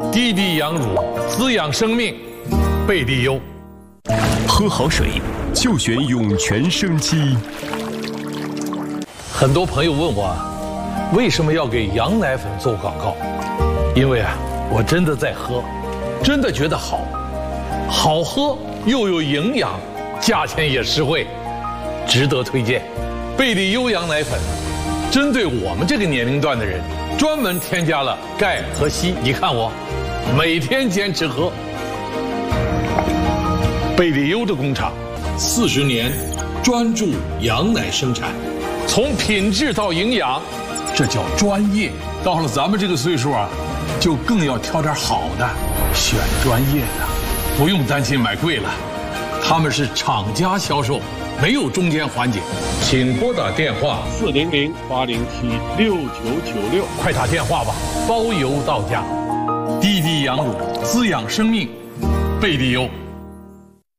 滴滴羊乳，滋养生命，贝蒂优。 喝好水就选涌泉生机。 很多朋友问我，为什么要给羊奶粉做广告？因为我真的在喝，真的觉得好，好喝又有营养，价钱也实惠，值得推荐。贝蒂优羊奶粉，针对我们这个年龄段的人，专门添加了钙和硒。你看我，每天坚持喝。贝蒂优的工厂40年专注羊奶生产，从品质到营养，这叫专业。到了咱们这个岁数就更要挑点好的，选专业的，不用担心买贵了。他们是厂家销售，没有中间环节。请拨打电话 400-807-6996， 快打电话吧，包邮到家。滴滴羊乳，滋养生命，贝蒂优。